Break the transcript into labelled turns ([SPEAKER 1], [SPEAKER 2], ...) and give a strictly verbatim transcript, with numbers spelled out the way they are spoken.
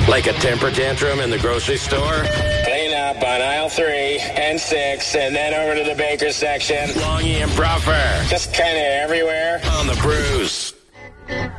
[SPEAKER 1] Like a temper tantrum in the grocery store?
[SPEAKER 2] Clean up on aisle three and six, and then over to the baker's section.
[SPEAKER 1] Longy and Bruffer.
[SPEAKER 2] Just kind of everywhere.
[SPEAKER 1] On the Bruce.